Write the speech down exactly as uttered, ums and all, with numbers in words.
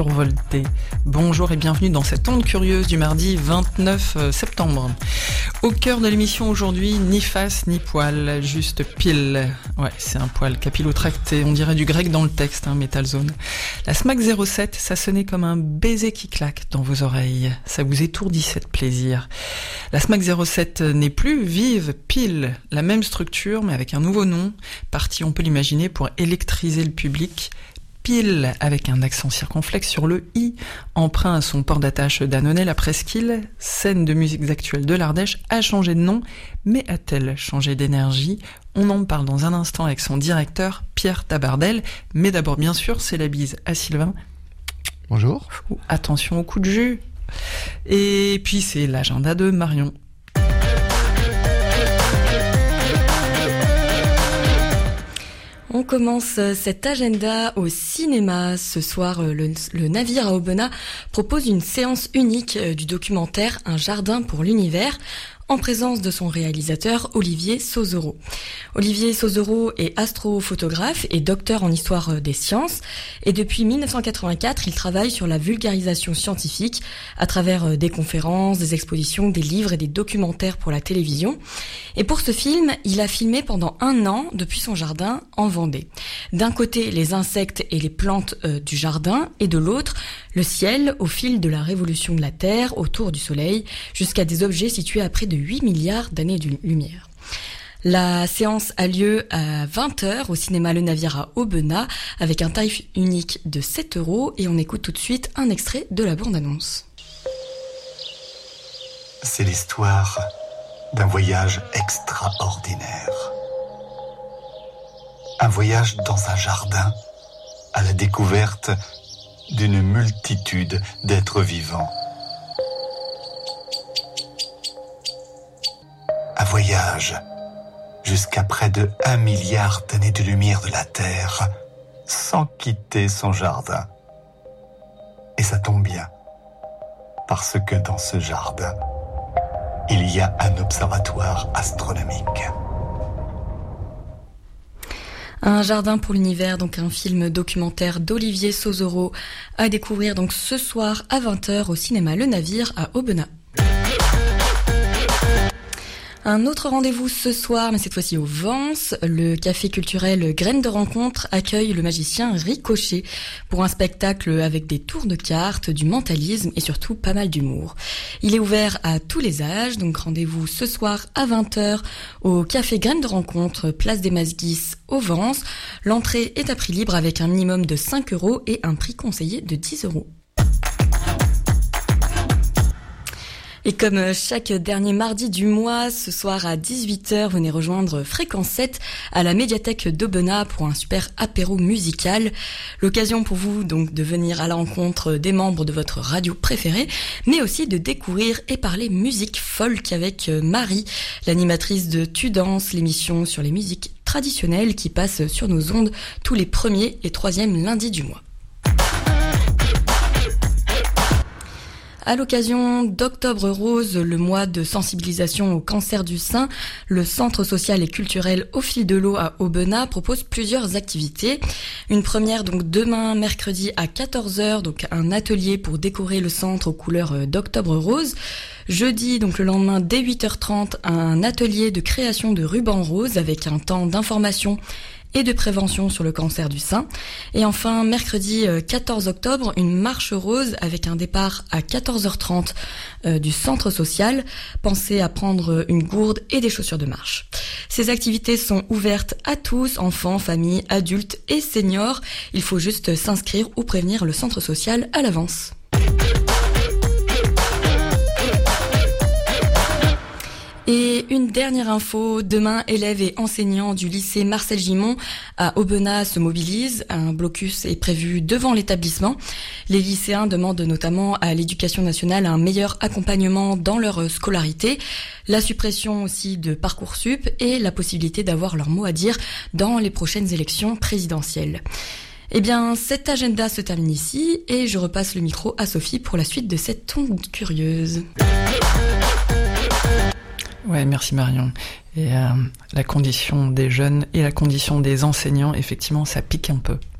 Volté. Bonjour et bienvenue dans cette onde curieuse du mardi vingt-neuf septembre. Au cœur de l'émission aujourd'hui, ni face ni poil, juste pile. Ouais, c'est un poil capillotracté, on dirait du grec dans le texte, hein, Metal Zone. La Smack zéro sept, ça sonnait comme un baiser qui claque dans vos oreilles. Ça vous étourdissait de plaisir. La Smack zéro sept n'est plus vive, pile. La même structure, mais avec un nouveau nom. Parti, on peut l'imaginer, pour électriser le public. Pile, avec un accent circonflexe sur le i, emprunt à son port d'attache d'Annonay, la presqu'île, scène de musiques actuelles de l'Ardèche, a changé de nom, mais a-t-elle changé d'énergie ? On en parle dans un instant avec son directeur, Pierre Tabardel, mais d'abord, bien sûr, c'est la bise à Sylvain. Bonjour. Attention au coup de jus. Et puis, c'est l'agenda de Marion. On commence cet agenda au cinéma. Ce soir, le, le Navire à Aubenas propose une séance unique du documentaire Un jardin pour l'univers, en présence de son réalisateur Olivier Sauzereau. Olivier Sauzereau est astrophotographe et docteur en histoire des sciences, et depuis dix-neuf cent quatre-vingt-quatre, il travaille sur la vulgarisation scientifique à travers des conférences, des expositions, des livres et des documentaires pour la télévision. Et pour ce film, il a filmé pendant un an depuis son jardin en Vendée. D'un côté, les insectes et les plantes euh, du jardin, et de l'autre, le ciel au fil de la révolution de la Terre autour du Soleil, jusqu'à des objets situés à près de huit milliards d'années de lumière. La séance a lieu à vingt heures au cinéma Le Navire à Aubenas avec un tarif unique de sept euros, et on écoute tout de suite un extrait de la bande-annonce. C'est l'histoire d'un voyage extraordinaire. Un voyage dans un jardin à la découverte d'une multitude d'êtres vivants. Un voyage jusqu'à près de un milliard d'années de lumière de la Terre sans quitter son jardin. Et ça tombe bien, parce que dans ce jardin, il y a un observatoire astronomique. Un jardin pour l'univers, donc un film documentaire d'Olivier Sauzereau à découvrir donc ce soir à vingt heures au cinéma Le Navire à Aubenas. Un autre rendez-vous ce soir, mais cette fois-ci au Vence, le café culturel Graines de Rencontre accueille le magicien Ricochet pour un spectacle avec des tours de cartes, du mentalisme et surtout pas mal d'humour. Il est ouvert à tous les âges, donc rendez-vous ce soir à vingt heures au café Graines de Rencontre, place des Masguis au Vence. L'entrée est à prix libre avec un minimum de cinq euros et un prix conseillé de dix euros. Et comme chaque dernier mardi du mois, ce soir à dix-huit heures, venez rejoindre Fréquence sept à la médiathèque d'Aubenas pour un super apéro musical. L'occasion pour vous donc de venir à la rencontre des membres de votre radio préférée, mais aussi de découvrir et parler musique folk avec Marie, l'animatrice de Tu danses, l'émission sur les musiques traditionnelles qui passe sur nos ondes tous les premiers et troisièmes lundis du mois. À l'occasion d'Octobre Rose, le mois de sensibilisation au cancer du sein, le Centre social et culturel Au fil de l'eau à Aubenas propose plusieurs activités. Une première donc demain mercredi à quatorze heures, donc un atelier pour décorer le centre aux couleurs d'Octobre Rose. Jeudi, donc le lendemain dès huit heures trente, un atelier de création de rubans roses avec un temps d'information et de prévention sur le cancer du sein. Et enfin, mercredi quatorze octobre, une marche rose avec un départ à quatorze heures trente euh, du centre social. Pensez à prendre une gourde et des chaussures de marche. Ces activités sont ouvertes à tous, enfants, familles, adultes et seniors. Il faut juste s'inscrire ou prévenir le centre social à l'avance. Et une dernière info, demain, élèves et enseignants du lycée Marcel Gimond à Aubenas se mobilisent. Un blocus est prévu devant l'établissement. Les lycéens demandent notamment à l'Éducation nationale un meilleur accompagnement dans leur scolarité, la suppression aussi de Parcoursup et la possibilité d'avoir leur mot à dire dans les prochaines élections présidentielles. Eh bien, cet agenda se termine ici et je repasse le micro à Sophie pour la suite de cette onde curieuse. Ouais, merci Marion. Et euh, la condition des jeunes et la condition des enseignants, effectivement, ça pique un peu.